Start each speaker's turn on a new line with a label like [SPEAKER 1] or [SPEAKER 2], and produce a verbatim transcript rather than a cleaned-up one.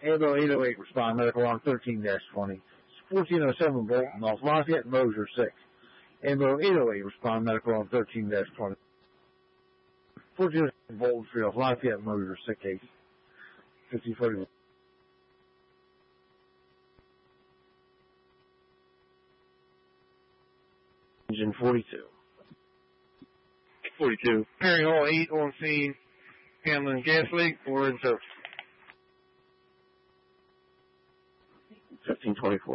[SPEAKER 1] Ambo eight oh eight, respond medical on thirteen dash twenty. fourteen oh seven Bolton off Lafayette, Mosier six. Ambo eight oh eight, respond medical on thirteen dash twenty. fourteen oh seven Bolton Street off Lafayette, Mosier six case. fifty forty. Engine forty-two.
[SPEAKER 2] forty-two. Pairing all eight on scene. Handling gas leak or in service.
[SPEAKER 1] fifteen twenty-four.